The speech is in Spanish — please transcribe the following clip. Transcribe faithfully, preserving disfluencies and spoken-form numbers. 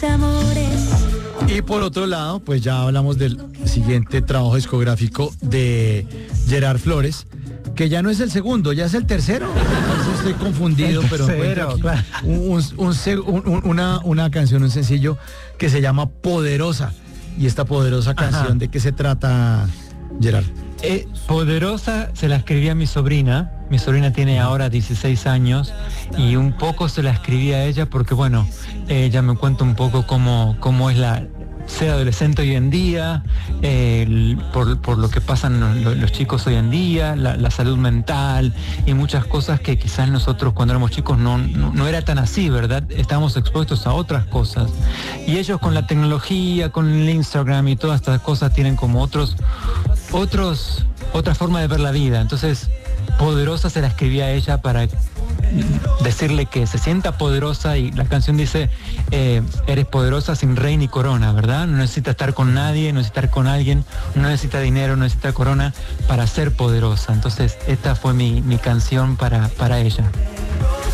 amores. Y por otro lado, pues ya hablamos del siguiente trabajo discográfico de Gerard Flores, que ya no es el segundo, ya es el tercero. Entonces estoy confundido, El pero tercero, encuentro claro. aquí un, un, un, un, una, una canción, un sencillo que se llama Poderosa. Y esta poderosa canción, Ajá. ¿de qué se trata, Gerard? Eh, Poderosa se la escribí a mi sobrina. Mi sobrina tiene ahora dieciséis años y un poco se la escribí a ella porque, bueno, ella me cuenta un poco cómo, cómo es la ser adolescente hoy en día, eh, el, por, por lo que pasan los, los chicos hoy en día, la, la salud mental y muchas cosas que quizás nosotros cuando éramos chicos no, no, no era tan así, ¿verdad? Estábamos expuestos a otras cosas. Y ellos con la tecnología, con el Instagram y todas estas cosas tienen como otros, otros, otra forma de ver la vida. Entonces, Poderosa se la escribí a ella para decirle que se sienta poderosa, y la canción dice eh, eres poderosa sin rey ni corona, ¿verdad? No necesita estar con nadie, no necesita estar con alguien, no necesita dinero, no necesita corona para ser poderosa. Entonces esta fue mi, mi canción para, para ella.